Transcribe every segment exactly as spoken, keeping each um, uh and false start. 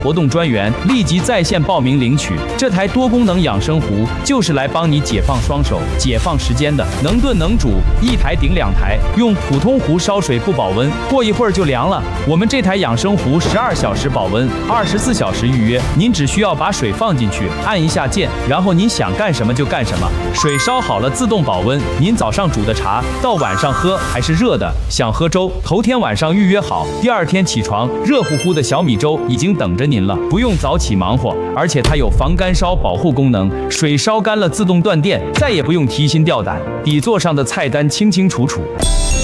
活动专员立即在线报名领取。这台多功能养生壶就是来帮你解放双手、解放时间的，能炖能煮，一台顶两台。用普通壶烧水不保温，过一会儿就凉了。我们这台养生壶十二小时保温，二十四小时预约。您只需要把水放进去，按一下键，然后您想干什么就干什么。水烧好了自动保温，您早上煮的茶到晚上喝还是热的。想喝粥，头天晚上预约好，第二天起床，热乎乎的小米粥已经等着您了，不用早起忙活。而且它有防干烧保护功能，水烧干了自动断电，再也不用提心吊胆。底座上的菜单清清楚楚。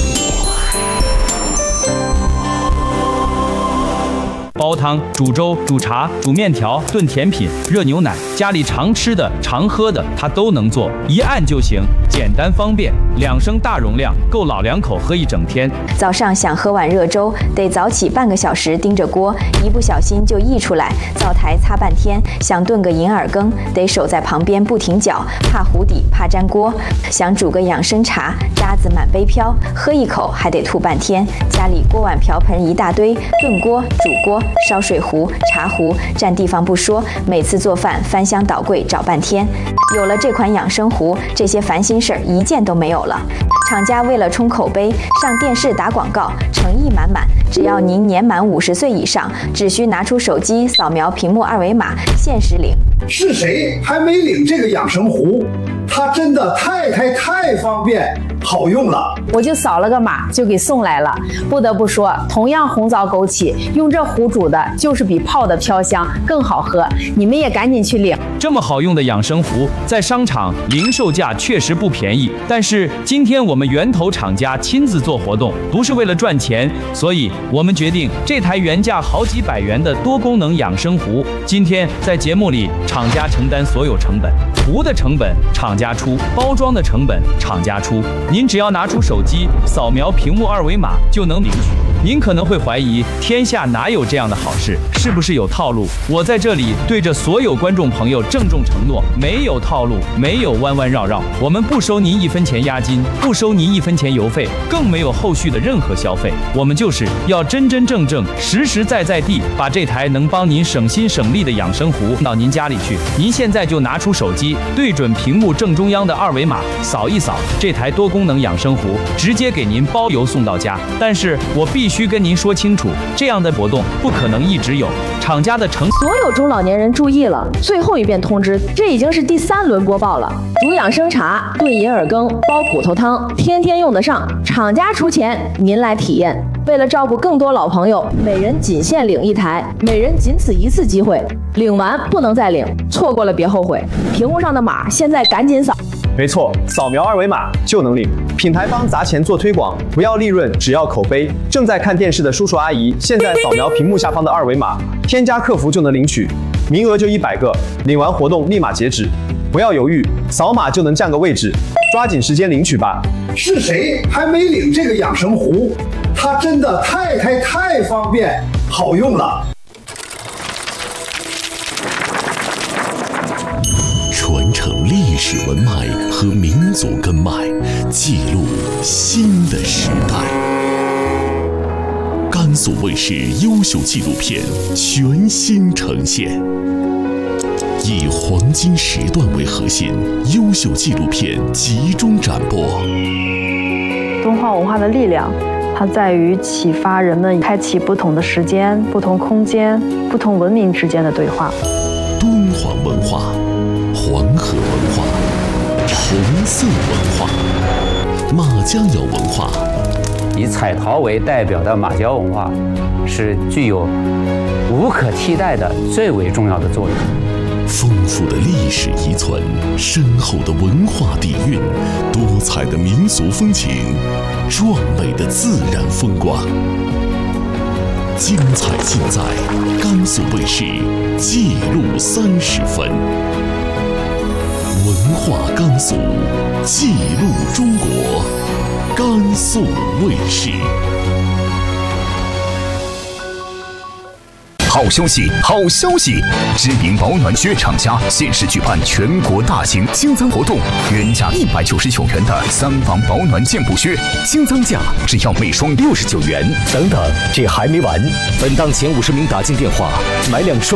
煲汤、煮粥、煮茶、煮面条、炖甜品、热牛奶，家里常吃的、常喝的，它都能做，一按就行，简单方便。两升大容量，够老两口喝一整天。 早上想喝碗热粥，得早起半个小时盯着锅，一不小心就溢出来，灶台擦半天。想炖个银耳羹，得守在旁边不停搅，怕糊底，怕粘锅。想煮个养生茶，渣子满杯飘，喝一口还得吐半天。家里锅碗瓢盆一大堆，炖锅、煮锅、烧水壶、茶壶，占地方不说，每次做饭翻箱倒柜找半天。有了这款养生壶，这些烦心事儿一件都没有了。厂家为了冲口碑，上电视打广告，诚意满满。只要您年满五十岁以上，只需拿出手机扫描屏幕二维码，限时领。 是谁还没领这个养生壶？它真的太太太方便好用了， 我就扫了个码就给送来了。不得不说，同样红枣枸杞，用这壶煮的就是比泡的飘香更好喝。你们也赶紧去领。 这么好用的养生壶，在商场零售价确实不便宜，但是今天我们源头厂家亲自做活动，不是为了赚钱，所以我们决定这台原价好几百元的多功能养生壶，今天在节目里厂家承担所有成本，壶的成本厂家出，包装的成本厂家出。您只要拿出手机扫描屏幕二维码就能领取。您可能会怀疑，天下哪有这样的好事？是不是有套路？我在这里对着所有观众朋友郑重承诺，没有套路，没有弯弯绕绕，我们不收您一分钱押金，不收您一分钱邮费，更没有后续的任何消费。我们就是要真真正正、实实在在地把这台能帮您省心省力的养生壶到您家里去。您现在就拿出手机，对准屏幕正中央的二维码，扫一扫，这台多功能养生壶直接给您包邮送到家。但是我必须跟您说清楚，这样的活动不可能一直有，厂家的成。 所有中老年人注意了，最后一遍通知，这已经是第三轮播报了。煮养生茶、炖银耳羹、煲骨头汤，天天用得上，厂家出钱，您来体验。为了照顾更多老朋友，每人仅限领一台，每人仅此一次机会，领完不能再领，错过了别后悔。屏幕上的码现在赶紧扫。 没错，扫描二维码就能领。品牌方砸钱做推广，不要利润，只要口碑。正在看电视的叔叔阿姨，现在扫描屏幕下方的二维码，添加客服就能领取，名额就一百个，领完活动立马截止。不要犹豫，扫码就能占个位置，抓紧时间领取吧。 是谁还没领这个养生壶？它真的太太太方便好用了。 传承历史文脉和民族根脉，记录新的时代。甘肃卫视优秀纪录片全新呈现，以黄金时段为核心，优秀纪录片集中展播。 敦煌文化的力量，它在于启发人们开启不同的时间、不同空间、不同文明之间的对话。 敦煌文化、黄河文化、红色文化、马家窑文化。 以彩陶为代表的马家文化，是具有无可替代的最为重要的作用。 丰富的历史遗存，深厚的文化底蕴，多彩的民俗风情，壮美的自然风光，精彩尽在甘肃卫视记录三十分。文化甘肃，记录中国，甘肃卫视。 好消息，好消息！知名保暖靴厂家限时举办全国大型清仓活动，原价一百九十九元的三防保暖健步靴，清仓价只要每双六十九元。 等等，这还没完！本档前五十名打进电话买两双